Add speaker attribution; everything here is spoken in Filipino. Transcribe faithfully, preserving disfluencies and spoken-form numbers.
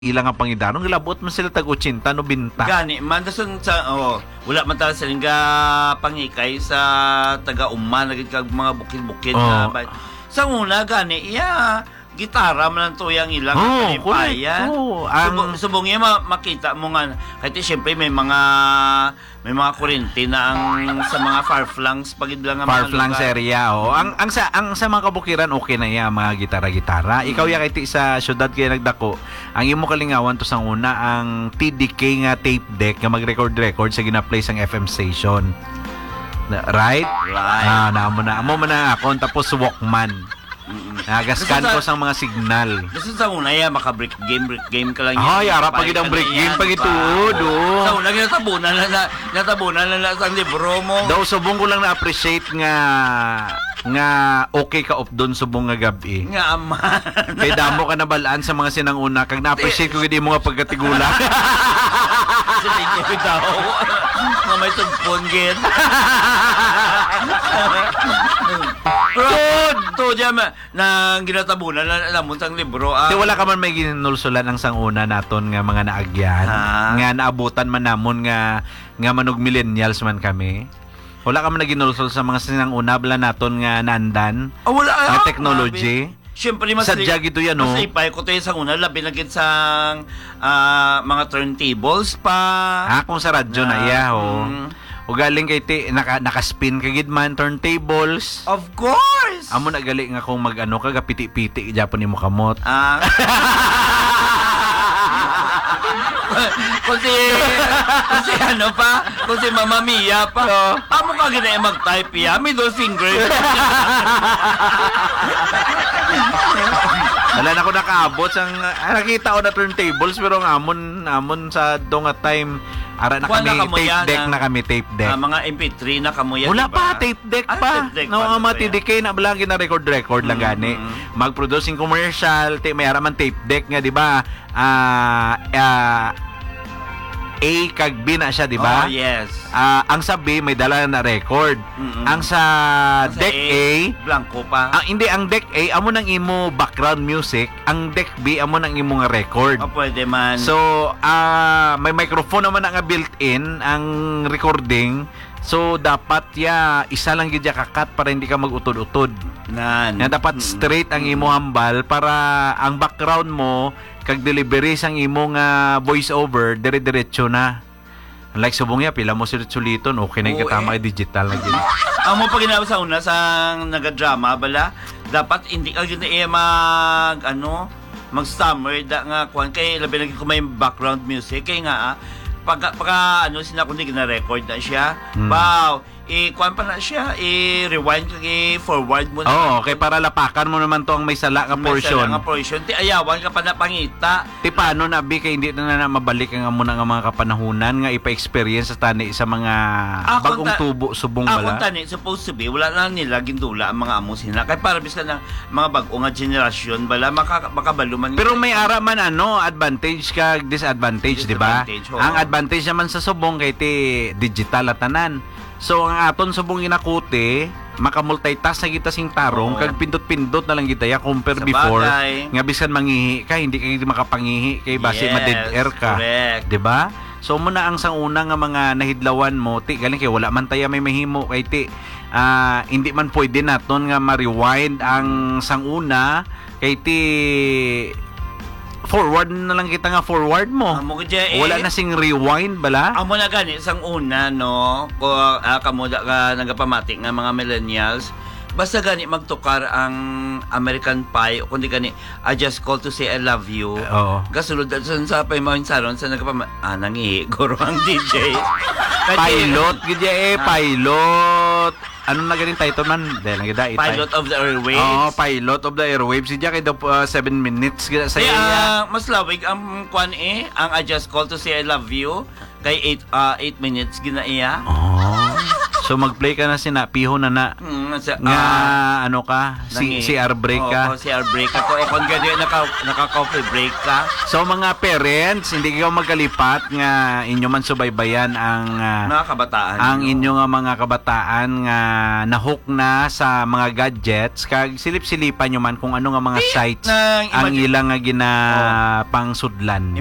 Speaker 1: ilang ang pangidarong labot man sila tag eighty no binta.
Speaker 2: Gani man dason sa oh, wala man ta sila nga pangikay sa taga-umma naging kag mga bukid-bukid
Speaker 1: Oh.
Speaker 2: na ba- sa una gani iya gitara man to yang ilang
Speaker 1: Oh,
Speaker 2: kalipayan.
Speaker 1: correct. Oh, ang-
Speaker 2: Subong, subong iya ma- makita mo nga kahit siyempre may mga may mga kurente na ang sa mga far-flangs pagid lang ang mga
Speaker 1: Far-flangs
Speaker 2: lugar.
Speaker 1: area oh. Ang ang sa ang sa mga kabukiran okay na ya mga gitara-gitara. Ikaw ya kay ti sa syudad kay nagdako. Ang imo kalingawan to sang una ang T D K nga tape deck nga mag-record-record sa gina-play sang F M station. Na- Right?
Speaker 2: Right.
Speaker 1: Ah, na mo na. Amo man na ako tapos Walkman.
Speaker 2: Mm-mm.
Speaker 1: Nagaskan
Speaker 2: Basta
Speaker 1: ko
Speaker 2: sa-
Speaker 1: sang mga signal.
Speaker 2: Basta sa una ya maka-break game, break game ka lang
Speaker 1: Ay, ara pagid ang break game pag ituod, oh.
Speaker 2: Sa una ginatabunan na na natabunan na na sa libro mo.
Speaker 1: Daw subong ko lang na-appreciate nga nga okay ka up doon subong nga gabi.
Speaker 2: Nga aman.
Speaker 1: Kay damo ka nabalaan sa mga sinanguna kag na-appreciate ko gid mo nga pagkatigula.
Speaker 2: Sa linya daw. Nga may tugpon gid. Good! To jam na ginatabunan na namon sang libro. Ah.
Speaker 1: Di wala ka man may ginulsulan ang sanguna naton nga mga naagyan.
Speaker 2: Ah.
Speaker 1: Nga naabutan man namon nga nga manog millennials man kami. Wala ka man naginulsul sa mga sinanguna bala naton nga nandan.
Speaker 2: Ah, wala
Speaker 1: Nga
Speaker 2: ah,
Speaker 1: technology.
Speaker 2: grabe. Siyempre mas
Speaker 1: Sadya gito yan, no?
Speaker 2: Mas ipay ko to yung sa una labi na gid sang ah, mga turntables pa.
Speaker 1: Ah, kung sa radyo na iya ho.
Speaker 2: Mm.
Speaker 1: O galing kay ti naka, naka-spin ka gid man turntables.
Speaker 2: Of course.
Speaker 1: Amo na gali nga kung mag-ano ka gapiti-piti Japon nimo kamot.
Speaker 2: Ah. kung si kung si ano pa, kung si Mama Mia pa.
Speaker 1: Oo.
Speaker 2: Amo ka gina mag-type ya, middle finger.
Speaker 1: Wala na ko nakaabot sang ah, nakita ko na turntables pero ang amon amon sa dong nga time ara na
Speaker 2: Kuha
Speaker 1: kami
Speaker 2: na kamo
Speaker 1: tape
Speaker 2: yan,
Speaker 1: deck
Speaker 2: ah.
Speaker 1: na kami tape deck.
Speaker 2: Ah, mga M P three na kamuya.
Speaker 1: Wala
Speaker 2: diba?
Speaker 1: pa tape deck
Speaker 2: Ah,
Speaker 1: pa.
Speaker 2: tape deck
Speaker 1: No,
Speaker 2: pa,
Speaker 1: ang mga
Speaker 2: diba
Speaker 1: T D K na balagi na record record lang gani.
Speaker 2: Mm-hmm.
Speaker 1: Mag-produce ng commercial, ti may araman tape deck nga di ba? Ah ah, A kag B na siya di ba?
Speaker 2: Oh, yes.
Speaker 1: Ah, ang sa B may dala na record.
Speaker 2: Mm-mm.
Speaker 1: Ang sa
Speaker 2: Sa
Speaker 1: deck A,
Speaker 2: blanco pa.
Speaker 1: ang hindi ang deck A amo nang imo background music, ang deck B amo nang imo nga record.
Speaker 2: Oh, pwede man.
Speaker 1: So, ah may microphone naman na nga built-in ang recording. So, dapat ya isa lang gid ya kakat para hindi ka mag-utod-utod.
Speaker 2: nan.
Speaker 1: Na dapat straight ang imo hambal para ang background mo kag delivery sang imo nga voice over dire-diretso na. Like subong ya pila mo sulit-suliton okay na
Speaker 2: Oo,
Speaker 1: yung katama
Speaker 2: eh.
Speaker 1: digital na gid.
Speaker 2: Ang mo pag ginawa sa una sang naga-drama bala, dapat hindi ka gina iya mag ano, mag-stammer da nga kuan kay labi lagi ko may background music kay nga ah, pag pagka ano sina kundi gina-record na siya.
Speaker 1: Hmm.
Speaker 2: Wow, i kuan pa na siya, i-rewind kag forward mo na.
Speaker 1: Oh, okay para lapakan mo naman to ang may sala nga
Speaker 2: May
Speaker 1: portion.
Speaker 2: sala nga portion. Ti ayawan ka pa na pangita.
Speaker 1: Ti paano na bi kay hindi na na mabalik ang amo nga mga kapanahunan nga ipa-experience sa tani sa mga
Speaker 2: Ako
Speaker 1: bagong
Speaker 2: ta-
Speaker 1: tubo subong
Speaker 2: Ako
Speaker 1: bala.
Speaker 2: tani supposed to be wala na nila gindula ang mga amo sila. Kay para bisan ng mga bag-o nga generasyon bala maka, makabaluman.
Speaker 1: Pero may ara man ano, advantage kag disadvantage, di ba?
Speaker 2: Disadvantage, oo.
Speaker 1: Ang advantage naman sa subong kay ti digital at tanan. So ang aton subong inakuti, maka-multitask na kita sing tarong,
Speaker 2: Oo.
Speaker 1: kag pindot-pindot na lang kita ya compare
Speaker 2: Sa
Speaker 1: before.
Speaker 2: bagay.
Speaker 1: Nga bisan mangihi ka, hindi ka makapangihi kay base
Speaker 2: Yes,
Speaker 1: ma-dead air ka.
Speaker 2: correct.
Speaker 1: 'Di ba? So muna ang sanguna nga mga nahidlawan mo, ti galing kay wala man taya may mahimo kay ti ah, hindi man pwede naton nga ma-rewind ang sanguna kay ti forward na lang kita nga forward mo.
Speaker 2: Amo ko dyan, eh.
Speaker 1: Wala na sing rewind bala.
Speaker 2: Amo na gani sang una no, ko uh, kamuda ka nagapamati nga mga millennials. Basta gani magtukar ang American Pie o kundi gani I just call to say I love you.
Speaker 1: Oo.
Speaker 2: Gasulod sa sa paymawin saron sa nagapama ah nangi guro ang D J.
Speaker 1: Pilot gid eh, pilot. Ano na ganing title man? Dahil lang gida
Speaker 2: Pilot of the airwaves.
Speaker 1: Oh, pilot of the airwaves. Siya kay daw uh, seven minutes gida sa
Speaker 2: Kaya
Speaker 1: iya.
Speaker 2: ah, mas lawig ang kwan eh, ang I just call to say I love you kay eight uh, eight minutes gina iya.
Speaker 1: Oh. So mag-play ka na sina piho na na
Speaker 2: Mm, sa,
Speaker 1: nga
Speaker 2: ah,
Speaker 1: ano ka si
Speaker 2: nangi-
Speaker 1: si air break ka.
Speaker 2: Oo, si air break ka. Kung ikon ganyan naka, naka-coffee break ka.
Speaker 1: So mga parents, hindi kayo magkalipat nga inyo man subaybayan ang ah,
Speaker 2: Mga kabataan.
Speaker 1: ang
Speaker 2: no?
Speaker 1: inyo nga mga kabataan nga nahook na sa mga gadgets kag silip-silipan nyo man kung ano nga mga sites
Speaker 2: nang
Speaker 1: ang
Speaker 2: imagine-
Speaker 1: ilang nga ginapangsudlan.